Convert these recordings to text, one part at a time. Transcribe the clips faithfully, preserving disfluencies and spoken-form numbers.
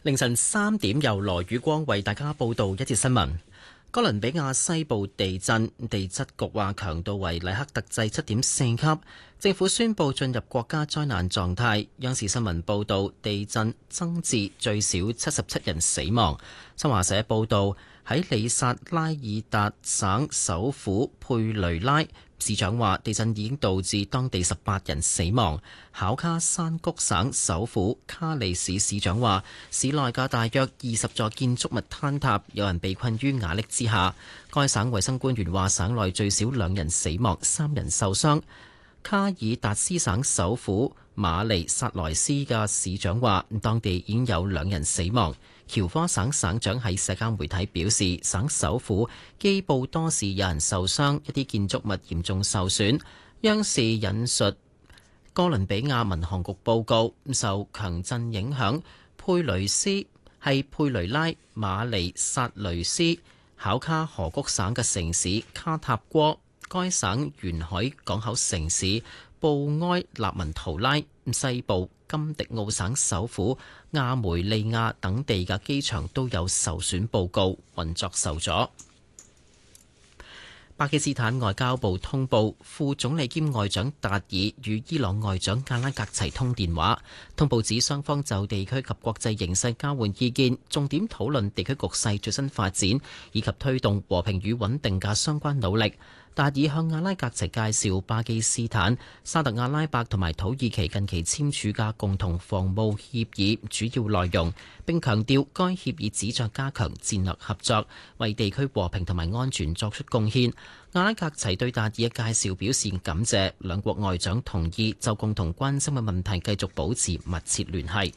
凌晨三點，由羅宇光為大家報道一節新聞。哥倫比亞西部地震，地質局話強度為黎克特制七點四級，政府宣布進入國家災難狀態。央視新聞報道，地震增至最少七十七人死亡。新華社報道，喺里薩拉爾達省首府佩雷拉，市長話地震已經導致當地十八人死亡。考卡山谷省首府卡利市市長話，市內嘅大約二十座建築物坍塌，有人被困於瓦礫之下。該省衛生官員話，省內最少兩人死亡，三人受傷。卡爾達斯省首府馬尼薩萊斯嘅市長話，當地已經有兩人死亡。喬科省省長喺社交媒體表示，省首府基布多市有人受傷，一啲建築物嚴重受損。央視引述哥倫比亞民航局報告，受強震影響，佩雷斯係佩雷拉馬尼薩雷斯考卡河谷省嘅城市卡塔戈，該省沿海港口城市布埃納文圖拉，西部金迪奧省首府亞梅利亞等地嘅機場都有受損報告，運作受阻。巴基斯坦外交部通報，副總理兼外長達爾與伊朗外長阿拉格齊通電話。通報指雙方就地區及國際形勢交換意見，重點討論地區局勢最新發展，以及推動和平與穩定嘅相關努力。達爾向阿拉格齊介紹巴基斯坦、沙特阿拉伯同埋土耳其近期簽署嘅共同防務協議主要內容，並強調該協議旨在加強戰略合作，為地區和平同埋安全作出貢獻。阿拉格齊對達爾嘅介紹表示感謝，兩國外長同意就共同關心嘅問題繼續保持密切聯繫。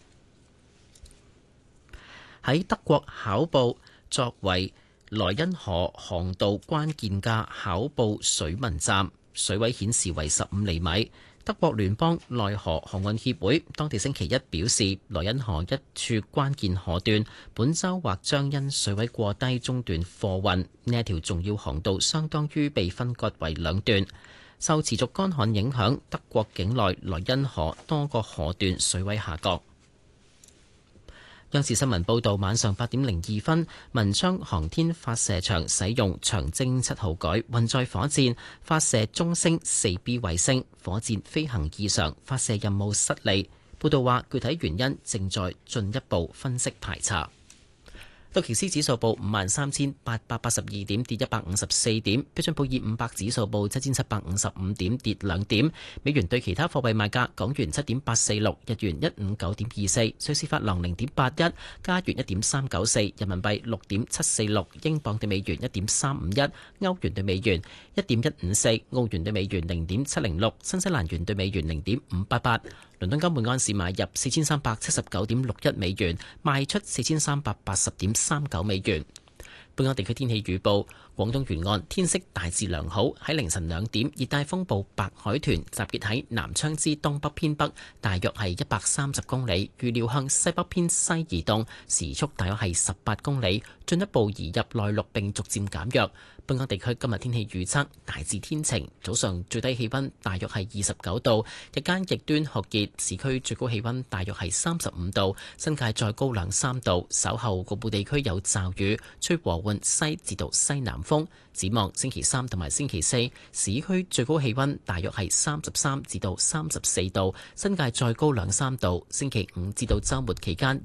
喺德國考布作為萊茵河航道關鍵嘅考布水文站，水位顯示為十五厘米。德國聯邦內河航運協會當地星期一表示，萊茵河一處關鍵河段本週或將因水位過低中斷貨運，呢一條重要航道相當於被分割為兩段。受持續乾旱影響，德國境內萊茵河多個河段水位下降。央視新聞報道，晚上八點零二分，文昌航天發射場使用長征七號改運載火箭發射中星四 B 衛星，火箭飛行異常，發射任務失利。報道話，具體原因正在進一步分析排查。道瓊斯指數報五萬三千八百八十二點，跌一百五十四點。標準普爾五百指數報七千七百五十五點，跌兩點。美元對其他貨幣賣價：港元七點八四六，日元一五九點二四，瑞士法郎零點八一，加元一點三九四，人民幣六點七四六，英鎊對美元一點三五一，歐元對美元一點一五四，澳元對美元零點七零六，新西蘭元對美元零點五八八。倫敦金每安士買入四千三百七十九點六一美元，賣出四千三百八十點三九美元。本港地區天氣預報：廣東沿岸天色大致良好，喺凌晨兩點，熱帶風暴白海豚集結喺南昌之東北偏北，大約係一百三十公里，預料向西北偏西移動，時速大約係十八公里，進一步移入內陸並逐漸減弱。本港地區今日天氣預測大致天晴，早上最低氣溫大約係二十九度，日間極端酷熱，市區最高氣溫大約係三十五度，新界再高兩三度。稍後局部地區有驟雨，吹和緩西至到西南風。展望星期三同埋星期四，市區最高氣溫大約係三十三至到三十四度，新界再高兩三度。星期五至到週末期間